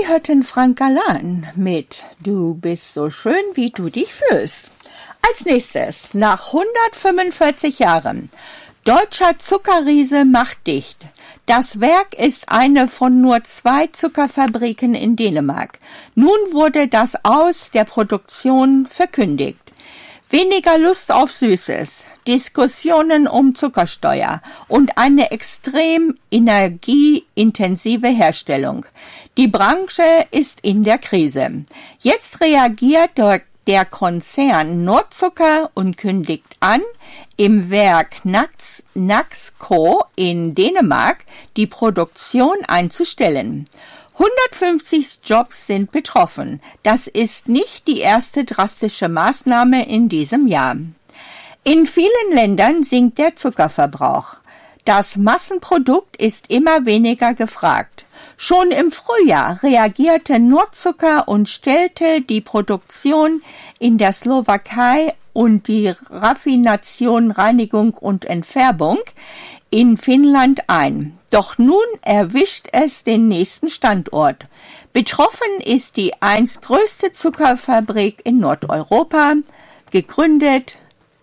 Sie hörten Frank Galan mit Du bist so schön, wie du dich fühlst. Als nächstes, nach 145 Jahren, deutscher Zuckerriese macht dicht. Das Werk ist eine von nur 2 Zuckerfabriken in Dänemark. Nun wurde das Aus der Produktion verkündigt. Weniger Lust auf Süßes, Diskussionen um Zuckersteuer und eine extrem energieintensive Herstellung. Die Branche ist in der Krise. Jetzt reagiert der Konzern Nordzucker und kündigt an, im Werk Naksko in Dänemark die Produktion einzustellen. 150 Jobs sind betroffen. Das ist nicht die erste drastische Maßnahme in diesem Jahr. In vielen Ländern sinkt der Zuckerverbrauch. Das Massenprodukt ist immer weniger gefragt. Schon im Frühjahr reagierte Nordzucker und stellte die Produktion in der Slowakei und die Raffination, Reinigung und Entfärbung in Finnland ein. Doch nun erwischt es den nächsten Standort. Betroffen ist die einst größte Zuckerfabrik in Nordeuropa, gegründet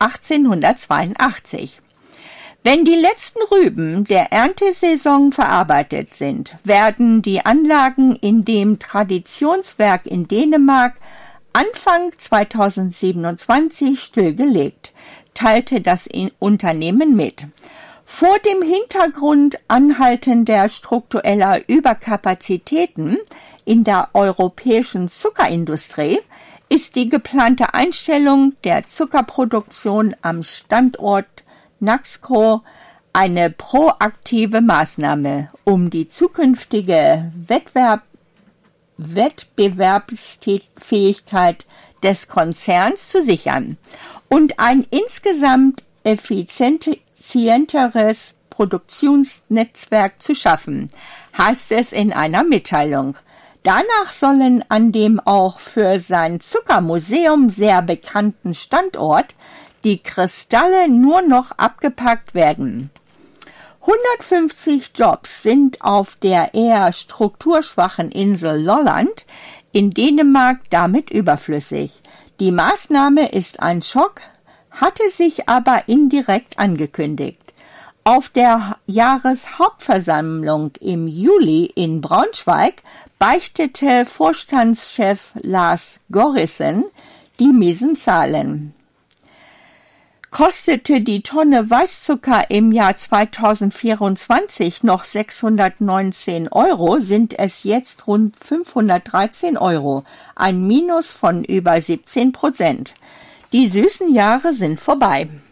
1882. Wenn die letzten Rüben der Erntesaison verarbeitet sind, werden die Anlagen in dem Traditionswerk in Dänemark Anfang 2027 stillgelegt, teilte das Unternehmen mit. Vor dem Hintergrund anhaltender struktureller Überkapazitäten in der europäischen Zuckerindustrie ist die geplante Einstellung der Zuckerproduktion am Standort Naksko eine proaktive Maßnahme, um die zukünftige Wettbewerbsfähigkeit des Konzerns zu sichern und ein insgesamt effizienteres Produktionsnetzwerk zu schaffen, heißt es in einer Mitteilung. Danach sollen an dem auch für sein Zuckermuseum sehr bekannten Standort die Kristalle nur noch abgepackt werden. 150 Jobs sind auf der eher strukturschwachen Insel Lolland in Dänemark damit überflüssig. Die Maßnahme ist ein Schock, hatte sich aber indirekt angekündigt. Auf der Jahreshauptversammlung im Juli in Braunschweig beichtete Vorstandschef Lars Gorrissen die miesen Zahlen. Kostete die Tonne Weißzucker im Jahr 2024 noch 619 €, sind es jetzt rund 513 €, ein Minus von über 17%. Die süßen Jahre sind vorbei.